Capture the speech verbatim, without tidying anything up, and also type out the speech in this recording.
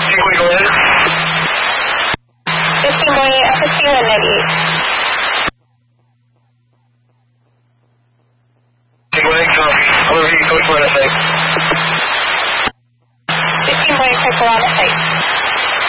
cinco y nueve. Yo estoy muy afectiva en el